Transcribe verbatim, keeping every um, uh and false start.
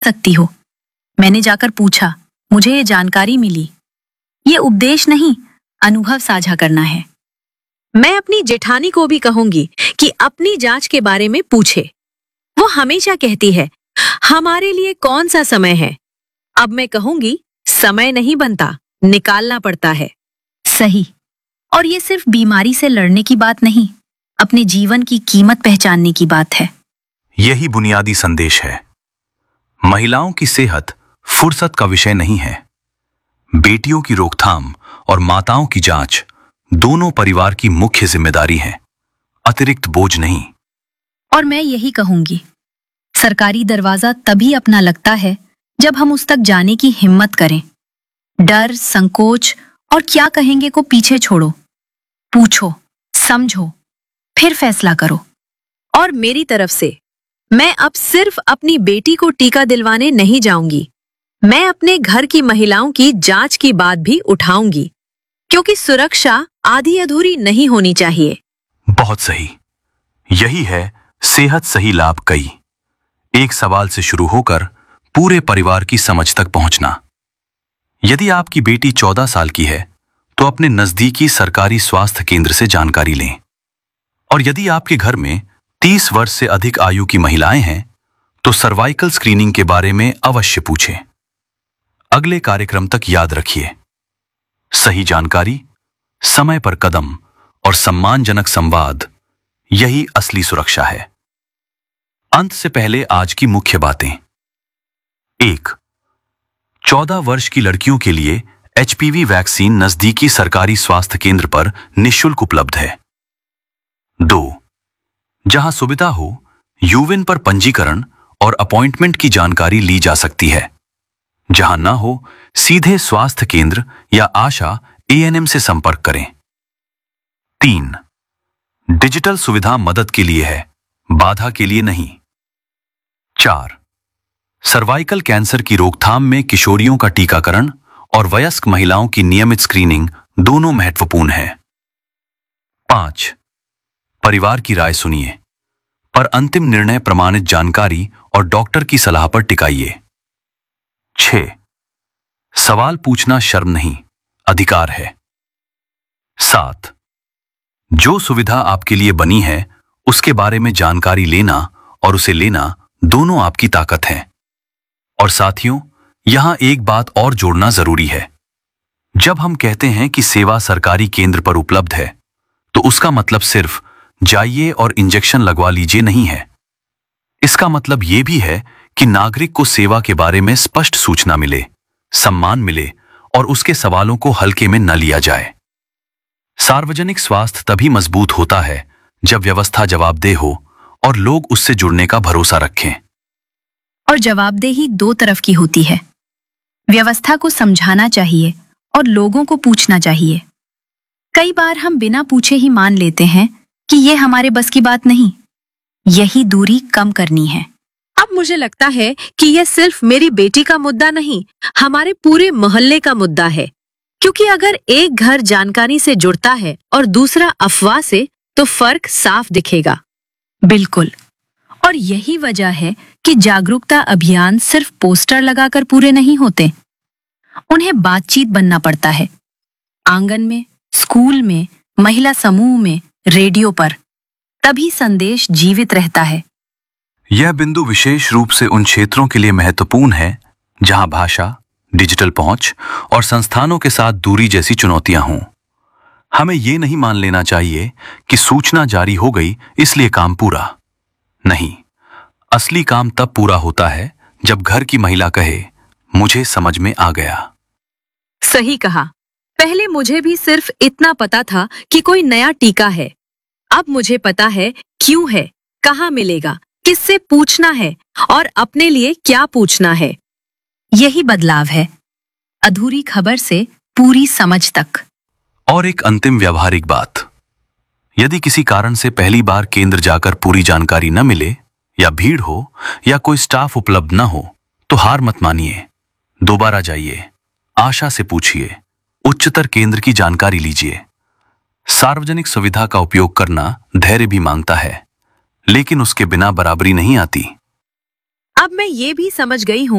सकती हो। मैंने जाकर पूछा, मुझे ये जानकारी मिली। ये उपदेश नहीं, अनुभव साझा करना है। मैं अपनी जेठानी को भी कहूंगी कि अपनी जांच के बारे में पूछे। वो हमेशा कहती है, हमारे लिए कौन सा समय है। अब मैं कहूंगी, समय नहीं बनता, निकालना पड़ता है। सही। और ये सिर्फ बीमारी से लड़ने की बात नहीं, अपने जीवन की कीमत पहचानने की बात है। यही बुनियादी संदेश है। महिलाओं की सेहत फुर्सत का विषय नहीं है। बेटियों की रोकथाम और माताओं की जांच दोनों परिवार की मुख्य जिम्मेदारी है, अतिरिक्त बोझ नहीं। और मैं यही कहूंगी, सरकारी दरवाजा तभी अपना लगता है जब हम उस तक जाने की हिम्मत करें। डर, संकोच और क्या कहेंगे को पीछे छोड़ो। पूछो, समझो, फिर फैसला करो। और मेरी तरफ से मैं अब सिर्फ अपनी बेटी को टीका दिलवाने नहीं जाऊंगी, मैं अपने घर की महिलाओं की जांच की बात भी उठाऊंगी, क्योंकि सुरक्षा आधी अधूरी नहीं होनी चाहिए। बहुत सही। यही है सेहत सही लाभ कई। एक सवाल से शुरू होकर पूरे परिवार की समझ तक पहुंचना। यदि आपकी बेटी चौदह साल की है तो अपने नजदीकी सरकारी स्वास्थ्य केंद्र से जानकारी लें। और यदि आपके घर में तीस वर्ष से अधिक आयु की महिलाएं हैं तो सर्वाइकल स्क्रीनिंग के बारे में अवश्य पूछें। अगले कार्यक्रम तक याद रखिए, सही जानकारी, समय पर कदम और सम्मानजनक संवाद, यही असली सुरक्षा है। अंत से पहले आज की मुख्य बातें। एक, चौदह वर्ष की लड़कियों के लिए एचपीवी वैक्सीन नजदीकी सरकारी स्वास्थ्य केंद्र पर निःशुल्क उपलब्ध है। दो, जहां सुविधा हो, यूविन पर पंजीकरण और अपॉइंटमेंट की जानकारी ली जा सकती है। जहां ना हो, सीधे स्वास्थ्य केंद्र या आशा एएनएम से संपर्क करें। तीन, डिजिटल सुविधा मदद के लिए है, बाधा के लिए नहीं। चार, सर्वाइकल कैंसर की रोकथाम में किशोरियों का टीकाकरण और वयस्क महिलाओं की नियमित स्क्रीनिंग दोनों महत्वपूर्ण है। पांच, परिवार की राय सुनिए, पर अंतिम निर्णय प्रमाणित जानकारी और डॉक्टर की सलाह पर टिकाइए। छह, सवाल पूछना शर्म नहीं, अधिकार है। सात, जो सुविधा आपके लिए बनी है उसके बारे में जानकारी लेना और उसे लेना दोनों आपकी ताकत है। और साथियों, यहां एक बात और जोड़ना जरूरी है। जब हम कहते हैं कि सेवा सरकारी केंद्र पर उपलब्ध है तो उसका मतलब सिर्फ जाइए और इंजेक्शन लगवा लीजिए नहीं है। इसका मतलब यह भी है कि नागरिक को सेवा के बारे में स्पष्ट सूचना मिले, सम्मान मिले और उसके सवालों को हल्के में न लिया जाए। सार्वजनिक स्वास्थ्य तभी मजबूत होता है जब व्यवस्था जवाबदेह हो और लोग उससे जुड़ने का भरोसा रखें। और जवाबदेही दो तरफ की होती है। व्यवस्था को समझाना चाहिए और लोगों को पूछना चाहिए। कई बार हम बिना पूछे ही मान लेते हैं कि ये हमारे बस की बात नहीं। यही दूरी कम करनी है। अब मुझे लगता है कि यह सिर्फ मेरी बेटी का मुद्दा नहीं, हमारे पूरे मोहल्ले का मुद्दा है। क्योंकि अगर एक घर जानकारी से जुड़ता है और दूसरा अफवाह से, तो फर्क साफ दिखेगा। बिल्कुल। और यही वजह है कि जागरूकता अभियान सिर्फ पोस्टर लगाकर पूरे नहीं होते। उन्हें बातचीत बनना पड़ता है। आंगन में, स्कूल में, महिला समूह में, रेडियो पर। तभी संदेश जीवित रहता है। यह बिंदु विशेष रूप से उन क्षेत्रों के लिए महत्वपूर्ण है जहां भाषा, डिजिटल पहुंच और संस्थानों के साथ दूरी जैसी चुनौतियां हों। हमें यह नहीं मान लेना चाहिए कि सूचना जारी हो गई इसलिए काम पूरा। नहीं, असली काम तब पूरा होता है जब घर की महिला कहे, मुझे समझ में आ गया। सही कहा। पहले मुझे भी सिर्फ इतना पता था कि कोई नया टीका है। अब मुझे पता है क्यों है, कहाँ मिलेगा, किससे पूछना है और अपने लिए क्या पूछना है। यही बदलाव है, अधूरी खबर से पूरी समझ तक। और एक अंतिम व्यावहारिक बात, यदि किसी कारण से पहली बार केंद्र जाकर पूरी जानकारी न मिले या भीड़ हो या कोई स्टाफ उपलब्ध न हो तो हार मत मानिए। दोबारा जाइए, आशा से पूछिए, उच्चतर केंद्र की जानकारी लीजिए। सार्वजनिक सुविधा का उपयोग करना धैर्य भी मांगता है, लेकिन उसके बिना बराबरी नहीं आती। अब मैं ये भी समझ गई हूँ